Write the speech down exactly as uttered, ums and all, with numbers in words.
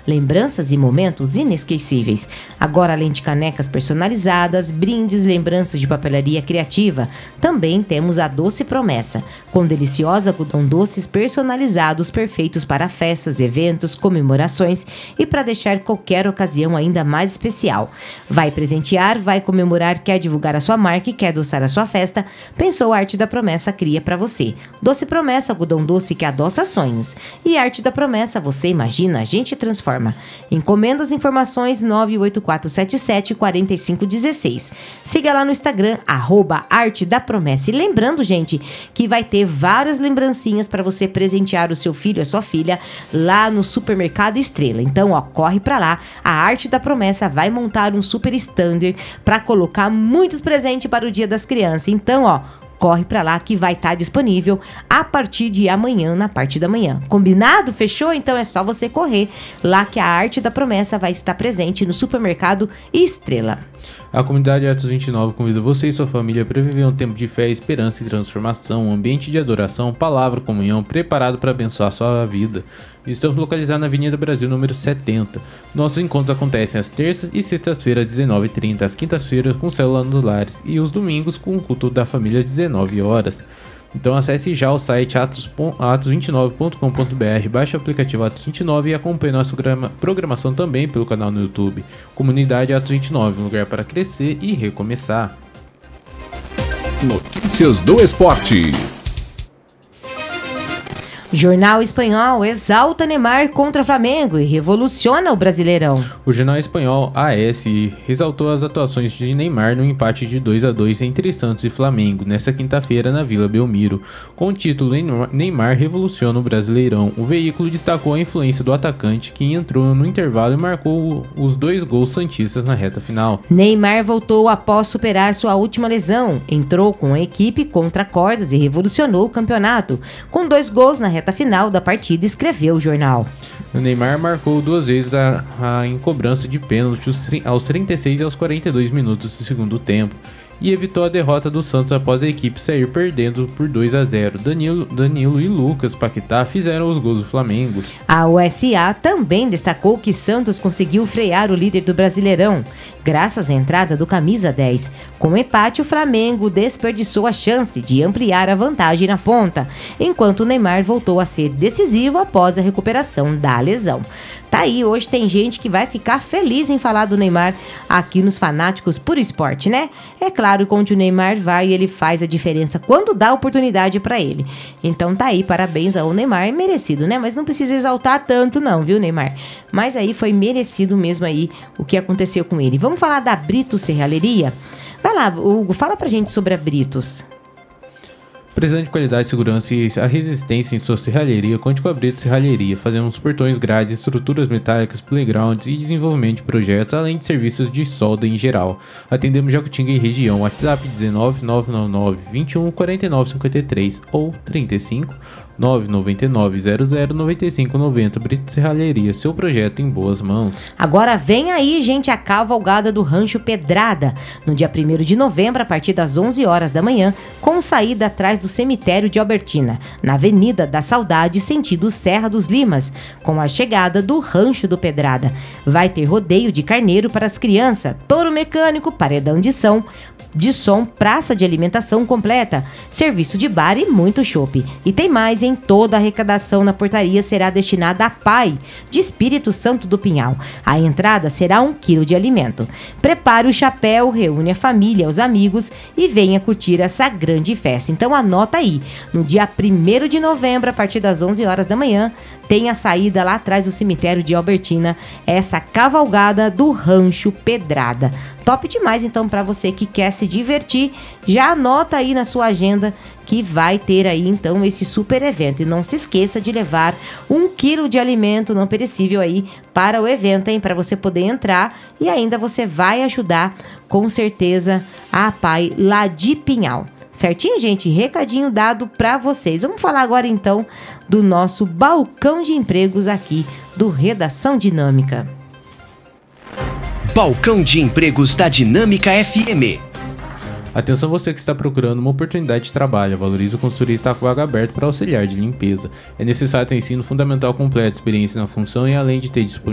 lembranças e momentos inesquecíveis. Agora, além de canecas personalizadas, brindes, lembranças de papelaria criativa, também temos a Doce Promessa, com deliciosos algodão doces personalizados perfeitos para festas, eventos, comemorações e para deixar qualquer ocasião ainda mais especial. Vai presentear, vai comemorar, quer divulgar a sua marca e quer adoçar a sua festa? Pensou a Arte da Promessa cria para você. Doce Promessa, algodão doce que adoça sonhos. E Arte da Promessa, você imagina, a gente transforma. Encomendas, informações nove oito quatro sete sete quatro cinco um seis. Siga lá no Instagram, arroba Arte da Promessa. E lembrando, gente, que vai ter várias lembrancinhas para você presentear o seu filho, a sua filha, lá no Supermercado Estrela. Então, ó, corre para lá. A Arte da Promessa vai montar um super stander para colocar muitos presentes para o Dia das Crianças. Então, ó, corre pra lá que vai estar disponível a partir de amanhã, na parte da manhã. Combinado? Fechou? Então é só você correr lá que a Arte da Promessa vai estar presente no Supermercado Estrela. A comunidade Atos vinte e nove convida você e sua família para viver um tempo de fé, esperança e transformação, um ambiente de adoração, palavra, comunhão, preparado para abençoar a sua vida. Estamos localizados na Avenida Brasil, número setenta. Nossos encontros acontecem às terças e sextas-feiras, às dezenove e trinta, às quintas-feiras com célula nos lares e os domingos com o culto da família às dezenove horas. Então acesse já o site atos vinte e nove ponto com ponto b r, baixe o aplicativo Atos vinte e nove e acompanhe nossa programação também pelo canal no YouTube. Comunidade Atos vinte e nove, um lugar para crescer e recomeçar. Notícias do esporte. Jornal Espanhol exalta Neymar contra Flamengo e revoluciona o Brasileirão. O jornal espanhol A S exaltou as atuações de Neymar no empate de dois a dois entre Santos e Flamengo nesta quinta-feira na Vila Belmiro. Com o título Neymar revoluciona o Brasileirão, o veículo destacou a influência do atacante que entrou no intervalo e marcou os dois gols santistas na reta final. Neymar voltou após superar sua última lesão, entrou com a equipe contra cordas e revolucionou o campeonato, com dois gols na reta final da partida, escreveu o jornal. O Neymar marcou duas vezes a, a em cobrança de pênalti aos trinta e seis e aos quarenta e dois minutos do segundo tempo e evitou a derrota do Santos após a equipe sair perdendo por dois a zero. Danilo, Danilo e Lucas Paquetá fizeram os gols do Flamengo. A U S A também destacou que Santos conseguiu frear o líder do Brasileirão, graças à entrada do camisa dez. Com o empate, o Flamengo desperdiçou a chance de ampliar a vantagem na ponta, enquanto o Neymar voltou a ser decisivo após a recuperação da lesão. Tá aí, hoje tem gente que vai ficar feliz em falar do Neymar aqui nos Fanáticos por Esporte, né? É claro, onde o Neymar vai, ele faz a diferença quando dá oportunidade pra ele. Então tá aí, parabéns ao Neymar, merecido, né? Mas não precisa exaltar tanto não, viu, Neymar? Mas aí foi merecido mesmo aí o que aconteceu com ele. Vamos falar da Britos Serralheria? Vai lá, Hugo, fala pra gente sobre a Britos. Precisando de qualidade, segurança e a resistência em sua serralheria, conte com a Britos Serralheria. Fazemos portões, grades, estruturas metálicas, playgrounds e desenvolvimento de projetos, além de serviços de solda em geral. Atendemos Jacutinga e região. WhatsApp dezenove, nove nove nove, vinte e um, quarenta e nove cinquenta e três ou trinta e cinco, nove nove nove, zero zero, nove cinco nove zero. Britos Serralheria, seu projeto em boas mãos. Agora vem aí, gente, a cavalgada do Rancho Pedrada, no dia primeiro de novembro, a partir das onze horas da manhã, com saída atrás do cemitério de Albertina, na Avenida da Saudade, sentido Serra dos Limas, com a chegada do Rancho do Pedrada. Vai ter rodeio de carneiro para as crianças, touro mecânico, paredão de som, de som, praça de alimentação completa, serviço de bar e muito chopp. E tem mais, em toda a arrecadação na portaria será destinada a Pai de Espírito Santo do Pinhal. A entrada será um quilo de alimento. Prepare o chapéu, reúne a família, os amigos e venha curtir essa grande festa. Então anota aí, no dia primeiro de novembro, a partir das onze horas da manhã, tem a saída lá atrás do cemitério de Albertina, essa cavalgada do Rancho Pedrada. Top demais, então, para você que quer se divertir, já anota aí na sua agenda que vai ter aí, então, esse super evento. E não se esqueça de levar um quilo de alimento não perecível aí para o evento, hein? Para você poder entrar e ainda você vai ajudar, com certeza, a Pai lá de Pinhal. Certinho, gente? Recadinho dado para vocês. Vamos falar agora, então, do nosso balcão de empregos aqui do Redação Dinâmica. Balcão de Empregos da Dinâmica F M. Atenção você que está procurando uma oportunidade de trabalho. A Valoriza Consultoria está com vaga aberta para auxiliar de limpeza. É necessário ter ensino fundamental completo, experiência na função e além de ter disponibilidade